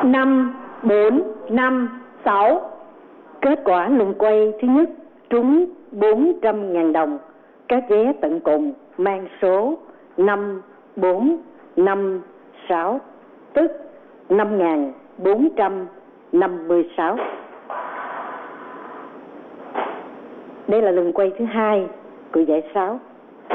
5, 4, 5, 6. Kết quả lần quay thứ nhất trúng 400.000 đồng. Các vé tận cùng mang số 5, 4, 5, 6, tức 5.456. Đây là lần quay thứ hai của giải 6.